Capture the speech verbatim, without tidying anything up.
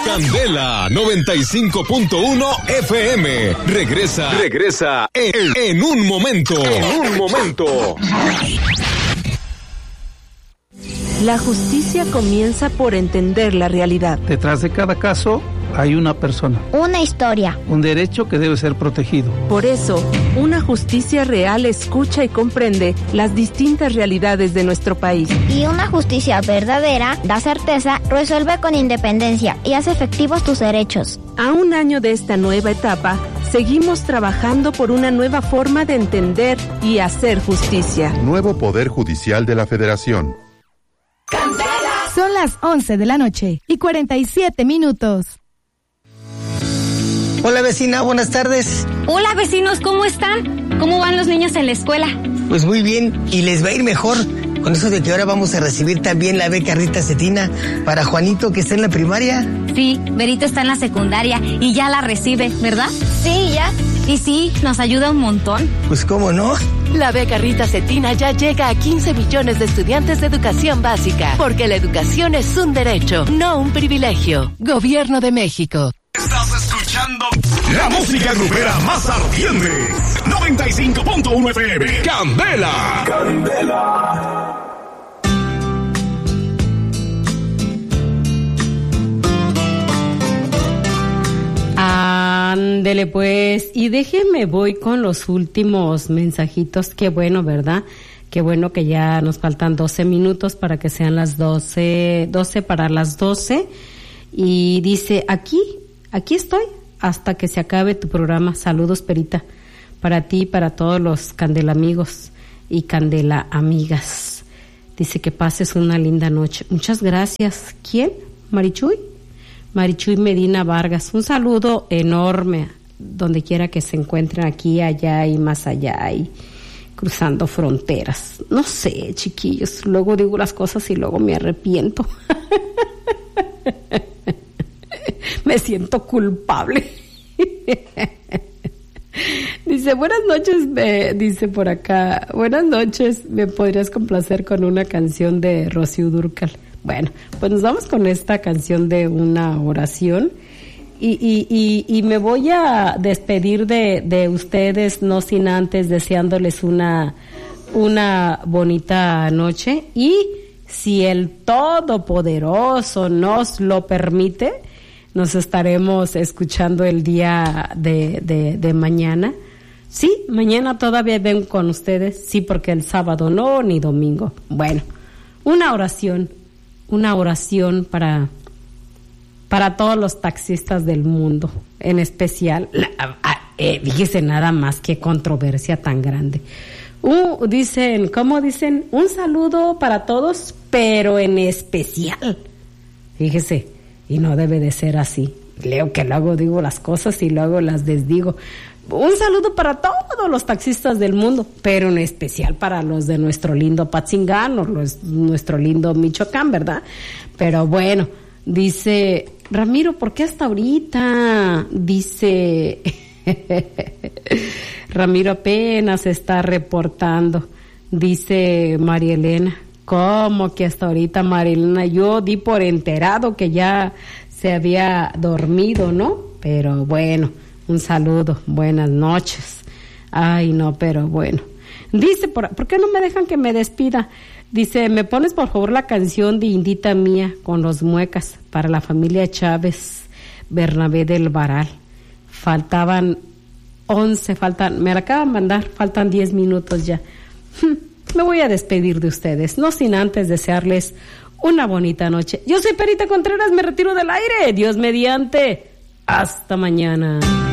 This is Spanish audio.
Candela noventa y cinco punto uno F M. Regresa, regresa en, en un momento. En un momento. La justicia comienza por entender la realidad. Detrás de cada caso hay una persona. Una historia. Un derecho que debe ser protegido. Por eso, una justicia real escucha y comprende las distintas realidades de nuestro país. Y una justicia verdadera da certeza, resuelve con independencia y hace efectivos tus derechos. A un año de esta nueva etapa, seguimos trabajando por una nueva forma de entender y hacer justicia. Nuevo Poder Judicial de la Federación. Candela. Son las once de la noche y cuarenta y siete minutos. Hola vecina, buenas tardes. Hola vecinos, ¿cómo están? ¿Cómo van los niños en la escuela? Pues muy bien, y les va a ir mejor con eso de que ahora vamos a recibir también la beca Rita Cetina para Juanito, que está en la primaria. Sí, Berito está en la secundaria y ya la recibe, ¿verdad? Sí, ya. Y sí, nos ayuda un montón. Pues cómo no. La beca Rita Cetina ya llega a quince millones de estudiantes de educación básica, porque la educación es un derecho, no un privilegio. Gobierno de México. Estás escuchando la música grupera más ardiente. noventa y cinco punto uno F M. Candela. Candela. Ándele pues, y déjeme voy con los últimos mensajitos. Qué bueno, ¿verdad? Qué bueno que ya nos faltan doce minutos para que sean las doce, doce para las doce. Y dice, aquí, aquí estoy hasta que se acabe tu programa. Saludos, Perita, para ti y para todos los Candela amigos y Candela amigas. Dice que pases una linda noche. Muchas gracias. ¿Quién? ¿Marichuy? Marichuy Medina Vargas. Un saludo enorme donde quiera que se encuentren, aquí, allá y más allá y cruzando fronteras. No sé, chiquillos, luego digo las cosas y luego me arrepiento. Me siento culpable. Dice, buenas noches, eh, dice por acá, buenas noches, ¿me podrías complacer con una canción de Rocío Dúrcal? Bueno, pues nos vamos con esta canción de una oración y, y, y, y me voy a despedir de, de ustedes, no sin antes deseándoles una, una bonita noche, y si el Todopoderoso nos lo permite, nos estaremos escuchando el día de, de, de mañana. Sí, mañana todavía ven con ustedes, sí, porque el sábado no, ni domingo. Bueno, una oración. Una oración para, para todos los taxistas del mundo, en especial, la, eh, fíjese nada más, qué controversia tan grande. Uh, dicen, ¿cómo dicen? Un saludo para todos, pero en especial. Fíjese, y no debe de ser así. Leo que luego digo las cosas y luego las desdigo. Un saludo para todos los taxistas del mundo, pero en especial para los de nuestro lindo Patzingán o los, nuestro lindo Michoacán, ¿verdad? Pero bueno, dice Ramiro, ¿por qué hasta ahorita? Dice Ramiro apenas se está reportando. Dice María Elena, ¿cómo que hasta ahorita, María Elena? Yo di por enterado que ya se había dormido, ¿no? Pero bueno, un saludo, buenas noches. Ay, no, pero bueno. Dice, ¿por, ¿por qué no me dejan que me despida? Dice, ¿me pones por favor la canción de Indita Mía con los Muecas para la familia Chávez Bernabé del Varal? Faltaban once, faltan, me la acaban de mandar, faltan diez minutos ya. Me voy a despedir de ustedes, no sin antes desearles una bonita noche. Yo soy Perita Contreras, me retiro del aire. Dios mediante. Hasta mañana.